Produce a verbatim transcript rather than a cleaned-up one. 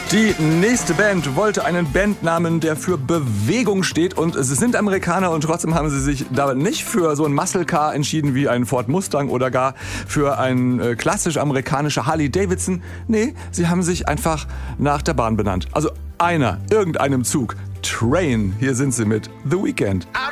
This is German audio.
Die nächste Band wollte einen Bandnamen, der für Bewegung steht, und es sind Amerikaner und trotzdem haben sie sich da nicht für so ein Muscle Car entschieden wie ein Ford Mustang oder gar für ein äh, klassisch amerikanischer Harley Davidson. Nee, sie haben sich einfach nach der Bahn benannt. Also einer, irgendeinem Zug. Train, hier sind sie mit The Weeknd. I